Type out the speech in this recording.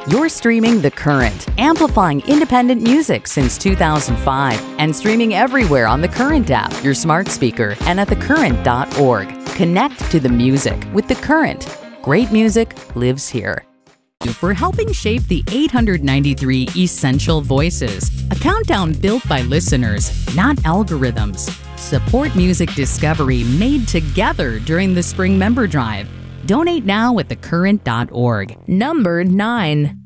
You're streaming The Current, amplifying independent music since 2005 and streaming everywhere on The Current app, your smart speaker, and at thecurrent.org. Connect to the music with The Current. Great music lives here. For helping shape the 893 Essential Voices, a countdown built by listeners, not algorithms. Support music discovery made together during the Spring Member Drive. Donate now at thecurrent.org. Number 9.